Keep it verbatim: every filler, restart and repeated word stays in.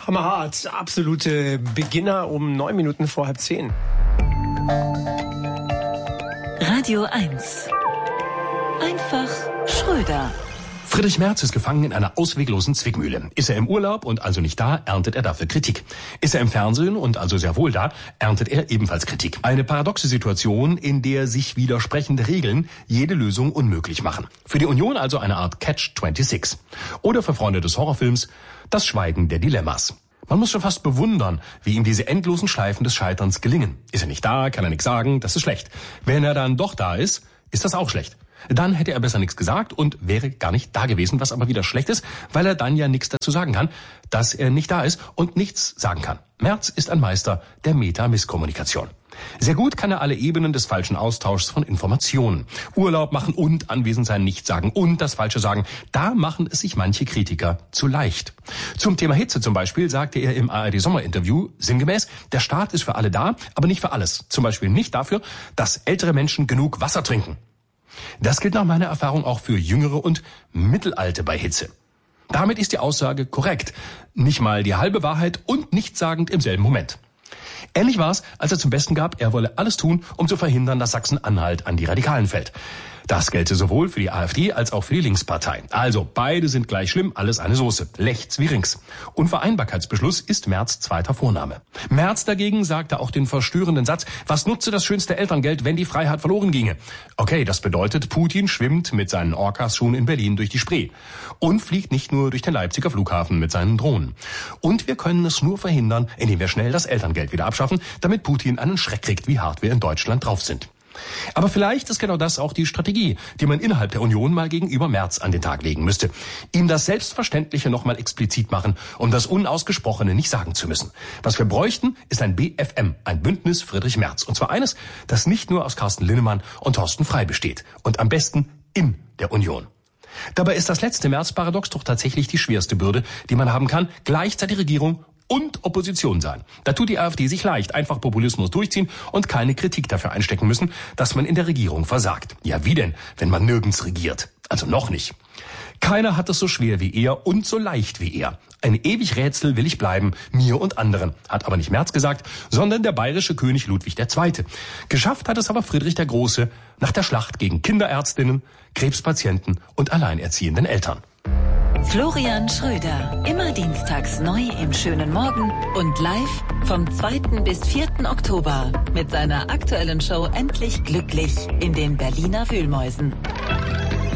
Hammerhart, absolute Beginner um neun Minuten vor halb zehn. Radio eins. Einfach Schröder. Friedrich Merz ist gefangen in einer ausweglosen Zwickmühle. Ist er im Urlaub und also nicht da, erntet er dafür Kritik. Ist er im Fernsehen und also sehr wohl da, erntet er ebenfalls Kritik. Eine paradoxe Situation, in der sich widersprechende Regeln jede Lösung unmöglich machen. Für die Union also eine Art Catch sechsundzwanzig. Oder für Freunde des Horrorfilms das Schweigen der Dilemmas. Man muss schon fast bewundern, wie ihm diese endlosen Schleifen des Scheiterns gelingen. Ist er nicht da, kann er nichts sagen, das ist schlecht. Wenn er dann doch da ist, ist das auch schlecht. Dann hätte er besser nichts gesagt und wäre gar nicht da gewesen, was aber wieder schlecht ist, weil er dann ja nichts dazu sagen kann, dass er nicht da ist und nichts sagen kann. Merz ist ein Meister der Meta-Misskommunikation. Sehr gut kann er alle Ebenen des falschen Austauschs von Informationen. Urlaub machen und anwesend sein, nichts sagen und das Falsche sagen. Da machen es sich manche Kritiker zu leicht. Zum Thema Hitze zum Beispiel sagte er im A R D-Sommerinterview sinngemäß, der Staat ist für alle da, aber nicht für alles. Zum Beispiel nicht dafür, dass ältere Menschen genug Wasser trinken. Das gilt nach meiner Erfahrung auch für Jüngere und Mittelalte bei Hitze. Damit ist die Aussage korrekt. Nicht mal die halbe Wahrheit und nichtssagend im selben Moment. Ähnlich war es, als er zum Besten gab, er wolle alles tun, um zu verhindern, dass Sachsen-Anhalt an die Radikalen fällt. Das gelte sowohl für die AfD als auch für die Linkspartei. Also beide sind gleich schlimm, alles eine Soße. Rechts wie links. Unvereinbarkeitsbeschluss ist Merz zweiter Vorname. Merz dagegen sagte auch den verstörenden Satz, was nutze das schönste Elterngeld, wenn die Freiheit verloren ginge? Okay, das bedeutet, Putin schwimmt mit seinen Orcas schon in Berlin durch die Spree. Und fliegt nicht nur durch den Leipziger Flughafen mit seinen Drohnen. Und wir können es nur verhindern, indem wir schnell das Elterngeld wieder abschaffen, damit Putin einen Schreck kriegt, wie hart wir in Deutschland drauf sind. Aber vielleicht ist genau das auch die Strategie, die man innerhalb der Union mal gegenüber Merz an den Tag legen müsste. Ihm das Selbstverständliche noch mal explizit machen, um das Unausgesprochene nicht sagen zu müssen. Was wir bräuchten, ist ein B F M, ein Bündnis Friedrich Merz. Und zwar eines, das nicht nur aus Carsten Linnemann und Thorsten Frey besteht. Und am besten in der Union. Dabei ist das letzte Merz-Paradox doch tatsächlich die schwerste Bürde, die man haben kann, gleichzeitig Regierung und Opposition sein. Da tut die AfD sich leicht, einfach Populismus durchziehen und keine Kritik dafür einstecken müssen, dass man in der Regierung versagt. Ja, wie denn, wenn man nirgends regiert? Also noch nicht. Keiner hat es so schwer wie er und so leicht wie er. Ein ewig Rätsel will ich bleiben, mir und anderen, hat aber nicht Merz gesagt, sondern der bayerische König Ludwig der Zweite. Geschafft hat es aber Friedrich der Große nach der Schlacht gegen Kinderärztinnen, Krebspatienten und alleinerziehenden Eltern. Florian Schröder, immer dienstags neu im schönen Morgen und live vom zweiten bis vierten Oktober mit seiner aktuellen Show Endlich glücklich in den Berliner Wühlmäusen.